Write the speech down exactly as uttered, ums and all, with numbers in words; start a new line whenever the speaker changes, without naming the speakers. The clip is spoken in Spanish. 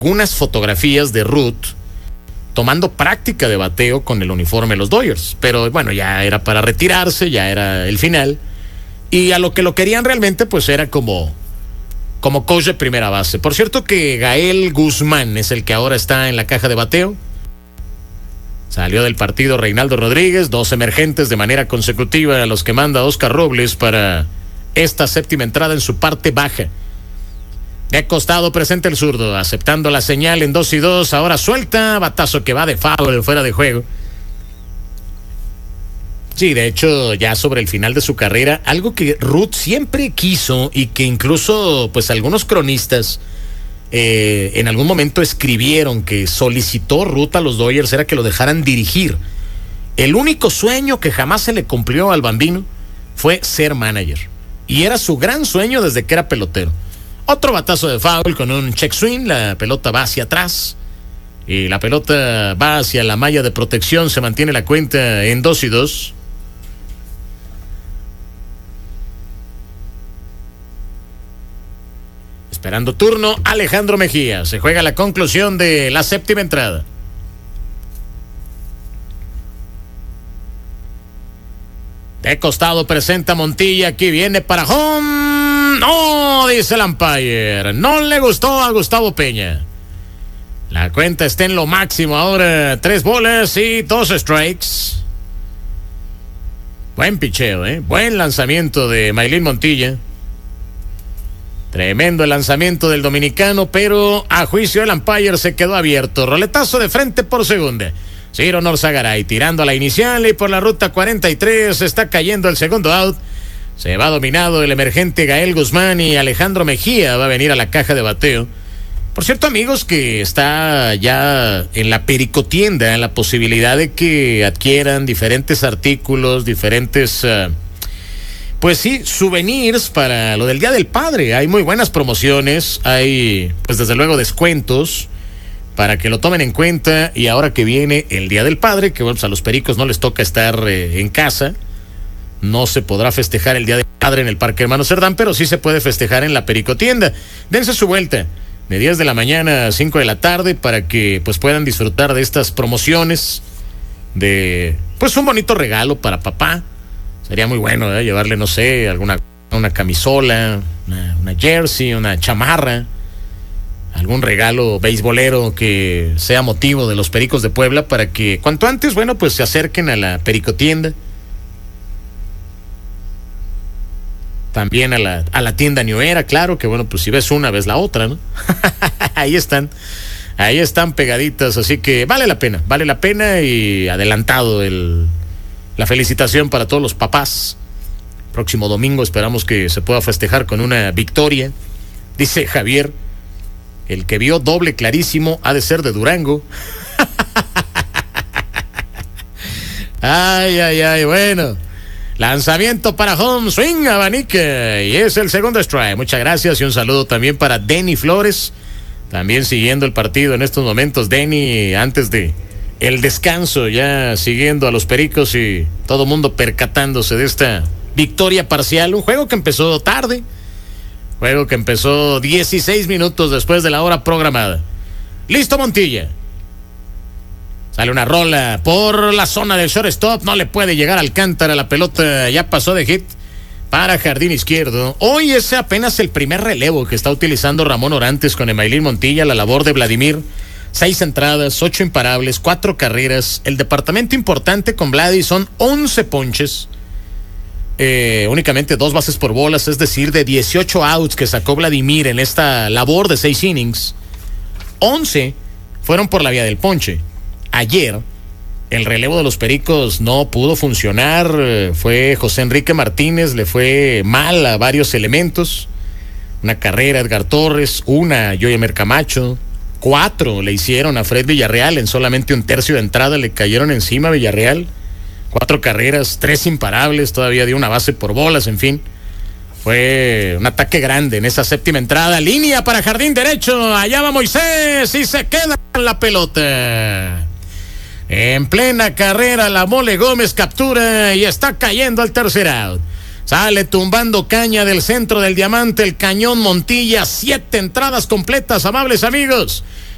algunas fotografías de Ruth tomando práctica de bateo con el uniforme de los Dodgers. Pero bueno, ya era para retirarse, ya era el final. Y a lo que lo querían realmente, pues era como, como coach de primera base. Por cierto que Gael Guzmán es el que ahora está en la caja de bateo. Salió del partido Reinaldo Rodríguez, dos emergentes de manera consecutiva a los que manda Oscar Robles para esta séptima entrada en su parte baja. De costado presenta el zurdo, aceptando la señal en dos y dos, ahora suelta, batazo que va de foul, fuera de juego. Sí, de hecho, ya sobre el final de su carrera, algo que Ruth siempre quiso y que incluso, pues, algunos cronistas eh, en algún momento escribieron que solicitó Ruth a los Dodgers era que lo dejaran dirigir. El único sueño que jamás se le cumplió al bambino fue ser manager. Y era su gran sueño desde que era pelotero. Otro batazo de foul con un check swing, la pelota va hacia atrás y la pelota va hacia la malla de protección, se mantiene la cuenta en dos y dos. Esperando turno, Alejandro Mejía. Se juega la conclusión de la séptima entrada. De costado presenta Montilla, aquí viene para home. No, dice el umpire. No le gustó a Gustavo Peña. La cuenta está en lo máximo ahora. Tres bolas y dos strikes. Buen picheo, ¿eh? Buen lanzamiento de Maylin Montilla. Tremendo el lanzamiento del dominicano, pero a juicio del umpire se quedó abierto. Roletazo de frente por segunda. Ciro Norzagaray tirando a la inicial y por la ruta cuarenta y tres está cayendo el segundo out. Se va dominado el emergente Gael Guzmán y Alejandro Mejía va a venir a la caja de bateo. Por cierto, amigos, que está ya en la pericotienda la posibilidad de que adquieran diferentes artículos, diferentes, uh, pues sí, souvenirs para lo del Día del Padre. Hay muy buenas promociones, hay, pues desde luego, descuentos para que lo tomen en cuenta. Y ahora que viene el Día del Padre, que bueno, pues a los pericos no les toca estar eh, en casa, no se podrá festejar el Día del Padre en el Parque Hermano Cerdán, pero sí se puede festejar en la pericotienda. Dense su vuelta de diez de la mañana a cinco de la tarde para que pues puedan disfrutar de estas promociones, de pues un bonito regalo para papá. Sería muy bueno, ¿eh? Llevarle, no sé, alguna una camisola, una, una jersey, una chamarra, algún regalo beisbolero que sea motivo de los Pericos de Puebla para que cuanto antes, bueno, pues se acerquen a la pericotienda. También a la, a la tienda New Era, claro, que bueno, pues si ves una, ves la otra, ¿no? Ahí están, ahí están pegaditas, así que vale la pena, vale la pena y adelantado el, la felicitación para todos los papás. Próximo domingo esperamos que se pueda festejar con una victoria. Dice Javier, el que vio doble clarísimo ha de ser de Durango. Ay, ay, ay, bueno. Lanzamiento para home, swing, abanica, y es el segundo strike. Muchas gracias y un saludo también para Denny Flores, también siguiendo el partido en estos momentos. Denny, antes de el descanso, ya siguiendo a los Pericos y todo mundo percatándose de esta victoria parcial. Un juego que empezó tarde, juego que empezó dieciséis minutos después de la hora programada. Listo Montilla. Sale una rola por la zona del shortstop, no le puede llegar Alcántara, la pelota ya pasó de hit para jardín izquierdo. Hoy es apenas el primer relevo que está utilizando Ramón Orantes con Emailín Montilla, la labor de Vladimir. Seis entradas, ocho imparables, cuatro carreras. El departamento importante con Vladi son once ponches, eh, únicamente dos bases por bolas, es decir, de dieciocho outs que sacó Vladimir en esta labor de seis innings, once fueron por la vía del ponche. Ayer, el relevo de los Pericos no pudo funcionar, fue José Enrique Martínez, le fue mal a varios elementos. Una carrera Edgar Torres, una Yoyemer Camacho, cuatro le hicieron a Fred Villarreal, en solamente un tercio de entrada le cayeron encima a Villarreal. Cuatro carreras, tres imparables, todavía dio una base por bolas, en fin. Fue un ataque grande en esa séptima entrada. Línea para jardín derecho, allá va Moisés y se queda en la pelota. En plena carrera, la Mole Gómez captura y está cayendo al tercer out. Sale tumbando caña del centro del diamante el cañón Montilla. Siete entradas completas, amables amigos.